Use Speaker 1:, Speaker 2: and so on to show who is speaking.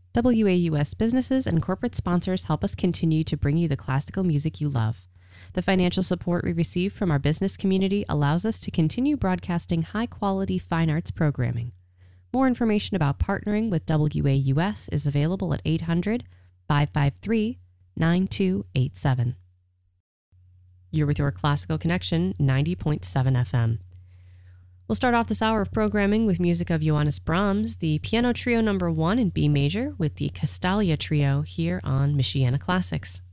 Speaker 1: WAUS businesses and corporate sponsors help us continue to bring you the classical music you love. The financial support we receive from our business community allows us to continue broadcasting high-quality fine arts programming. More information about partnering with WAUS is available at 800-553-9287. You're with your Classical Connection, 90.7 FM. We'll start off this hour of programming with music of Johannes Brahms, the Piano Trio No. 1 in B major with the Castalia Trio here on Michiana Classics.